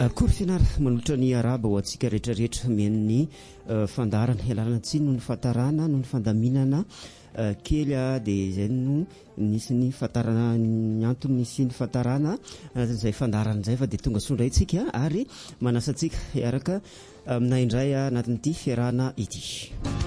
Akory fianara manolotra ny araba ho antsika rehetrarehetra men'ny fandarana hialarana tsiny noho ny fahatarana noho ny fandaminana kely dia izay no nisy ny fahatarana ny antony sy ny fahatarana izay fandarana izay fa dia tonga sondra itsika ary manasantsika hiaraka aminay indray anatin'ity fiarahana ity.